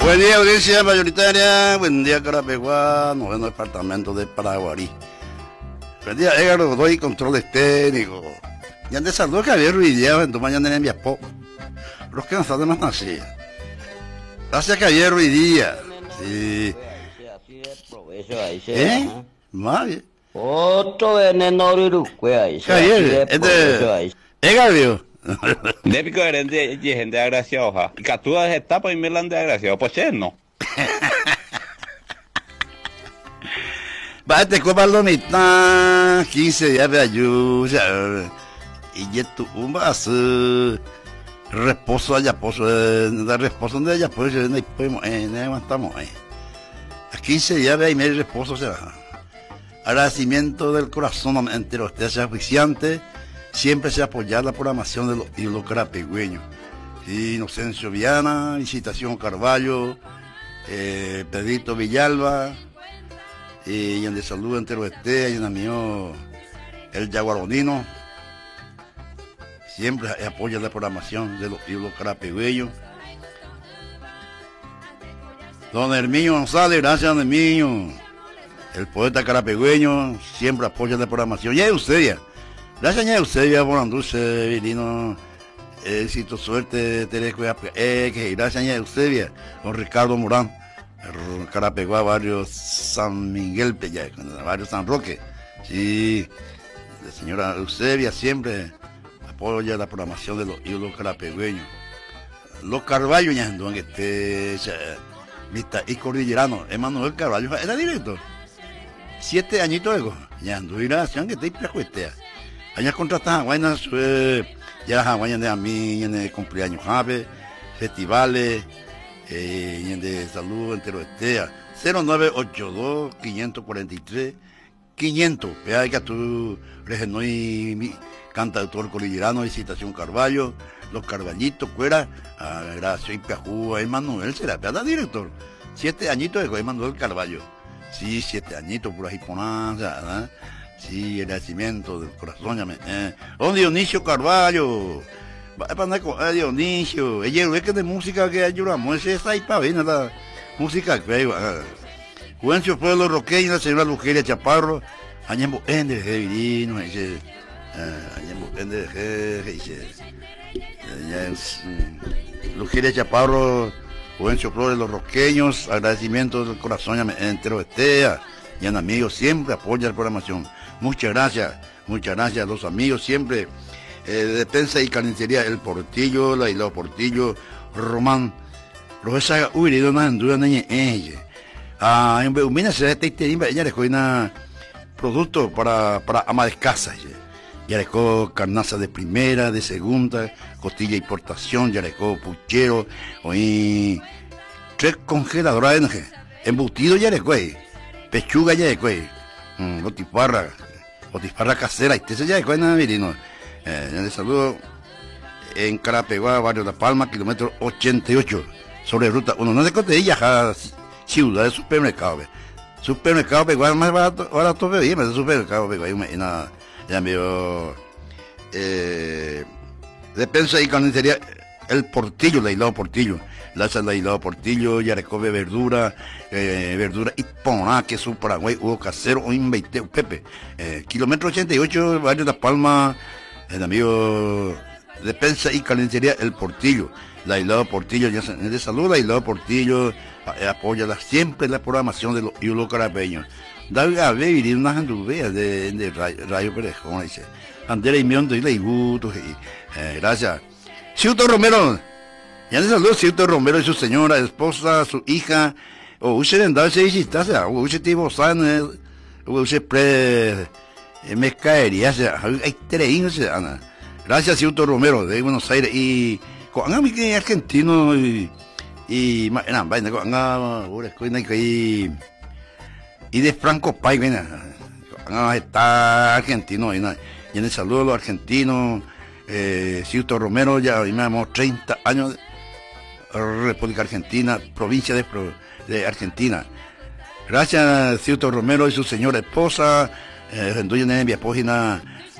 Buen día, audiencia mayoritaria. Buen día, Carapeguá, noveno departamento de Paraguarí. Buen día, Edgar Godoy, controles técnicos. Ya te saludo Javier Ruiz Díaz, en tu mañana en mi apo. Los que no saben más así. Gracias, Javier Ruiz Díaz. Sí. Más bien. Otro veneno uruguay ahí. Javier, Edgar vio. Deve coerente de gente agraciada. Y que tú has estado en Milán de agraciado, pues no. Va, te copa la mitad, 15 días de ayuda. Y ya tú vas reposo allá, poso, de reposo de allá, pues no podemos, no aguantamos. A 15 días de ahí me reposo, o sea, agradecimiento del corazón entero, usted sea oficiante. Siempre se apoya la programación de los ídolos carapegüeños. Inocencio Viana, Visitación Carvalho, Pedrito Villalba, y en de salud entero este, y en el mío, el Yaguaronino. Siempre apoya la programación de los ídolos carapegüeños. Don Herminio González, gracias don Herminio. El poeta carapegüeño siempre apoya la programación. Ya es usted ya. Gracias a Eusebia Bonandulce, Virino, éxito, suerte, gracias a Eusebia, don Ricardo Morán, Carapeguá, barrio San Miguel, barrio San Roque. Sí, la señora Eusebia siempre apoya la programación de los ídolos carapegüeños. Los Carvalho, ñandón, Mista y Cordillerano, Emanuel Carvalho, era director. 7 añitos de ñandón, y la acción que te prejuestea. Allá contratan hawaianas, ya las hawaianas de a mí, en el cumpleaños jave, festivales, en de salud entero estea. 0982-543-500. Vea que tú, Regenoi, cantautor colillerano, Visitación Carvalho, los Carvallitos, Cuera, Gracia y Piajú, Emanuel, será, vea, director. 7 añitos de Emanuel Carvalho. Sí, 7 añitos, pura hiponanza, ¿verdad? Sí, el nacimiento del corazón, ya me. Don Dionisio Carvalho. Va a poner con Dionisio. Ella es que de música que ayudamos. Ese es ahí para ver la música que hay. Juvencio Pueblo Roqueño, la señora Lugeria Chaparro. Añembo Ender de Virino. Añembo Ender de Lugeria Chaparro. Juvencio Pueblo de los Roqueños. Agradecimiento del corazón, ya me entero estea. Y en amigos siempre apoya la programación. Muchas gracias a los amigos siempre. Despensa y carnicería El Portillo, la Isla Portillo, Román. Profesora Urido, no hay duda, no hay ella. En Vina se ella dejó una producto para ama de casa. Ya dejó carnaza de primera, de segunda, costilla importación, ya dejó puchero, hoy 3 congeladoras de embutido ya dejó. Pechuga ya de cuey, botifarra casera, y este ya de cuey, nada, Virino. Le saludo en Carapeguá, barrio La Palma, kilómetro 88, sobre ruta 1. No se cotilla, ciudad de supermercado, supermercado, Peguá, más barato, bebé, más de supermercado, Peguá, y nada, ya me dio, despensa y carnicería, El Portillo, la Isla Portillo. La Isla Portillo, Yarecobe, verdura y poná, queso Paraguay, hugo casero, o inveiteo, Pepe. Kilómetro 88, barrio La Palma, el amigo despensa y carnicería El Portillo. La Isla Portillo, ya se le saluda, la Isla Portillo, apoya siempre la programación de los ídolos carapeños. David a ver unas anduveas de Rayo Perejón, dice. Andera y Miondo y Leiguto, gracias. Ciuto Romero. Ya le saludo Cierto Romero y su señora, esposa, su hija, o usted andaba ese visita, o usted tipo sana, o usted me caería, hay 3 hijos, gracias Cierto Romero de Buenos Aires y con a mí que argentino y vaina con y de Franco Pai, está argentino y en el saludo a los argentinos, Cierto Romero ya me llamó 30 años. República Argentina, provincia de Argentina. Gracias a Cierto Romero y su señora esposa, en mi página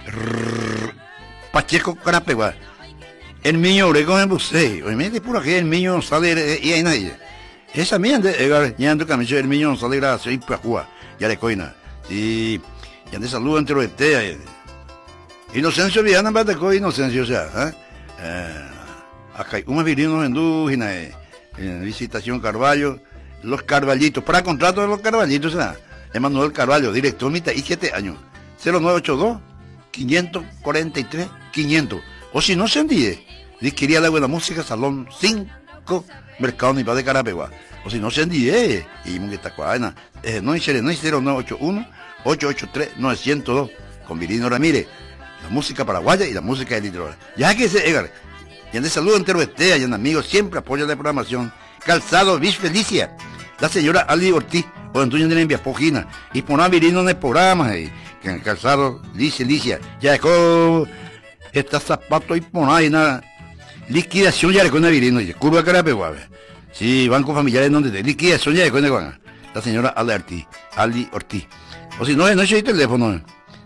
Pacheco Carapegua. El niño Oregón en Bucey, obviamente por aquí el niño sale y hay nadie. Esa mía de Edgar, ya ando camiso el millón, sale gracia y para jugar, ya le coina. Y ya de salud entre los etea. Inocencio Viana, en vez de coi Inocencio, o sea, acá hay unos virinos en Visitación Carvalho, los Carvallitos, para contrato de los Carvallitos, o sea, Emanuel Carvalho, director mitad y 7 años, 0982 543 500, o si no se envíe, disquiría la buena música, Salón 5, Mercado Nipa de Carapegua, o si no se envíe, y que está cuadra, no es 0981 883 902, con Virino Ramírez, la música paraguaya y la música del litoral. Ya que se Edgar, y en de salud entero esté, y en amigos siempre apoya la programación. Calzado Bis Felicia, la señora Ali Ortiz, o Antonio de Envia Pojina, y poner Virino en el programa, y que en el calzado Licia, ya con esta zapato y poner nada, liquidación ya con el Virino, y curva Carapegua, sí, banco familiar en donde te liquidación ya con el la señora Ali Ortiz, o si no, no es el teléfono,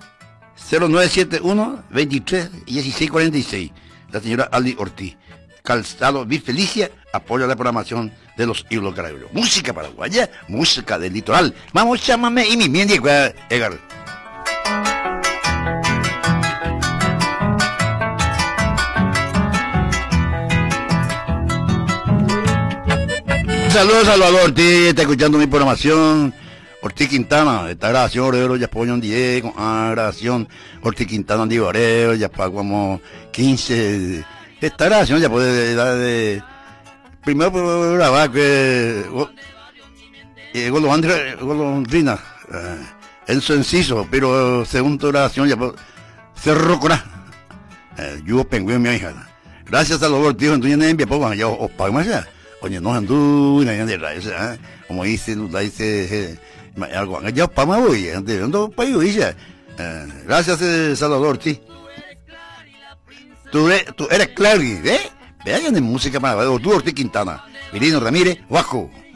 0971 23 16 46, la señora Ali Ortiz. Calzado Bis Felicia apoya la programación de los ídolos carabineros. Música paraguaya, música del litoral. Vamos, chámame y mi miende, Edgar. Saludos, Salvador Ortiz, está escuchando mi programación. Ortiz Quintana, esta grabación, Orero, ya apoyo un 10, con grabación, Ortiz Quintana, Diego Orero, ya pagamos 15, esta grabación ya puede dar de, primero puedo grabar que, golondrina, en su enciso, pero segunda grabación ya puedo, cerro con yo pengüe mi hija, gracias a los Ortiz, entonces en envía, pues, ya os pagamos ya, oye, no andu, como dice, algo ya para voy ando país gracias Salvador Ortiz, tú eres claro, vean en música para tú Ortiz Quintana, Virino Ramírez, Guaco.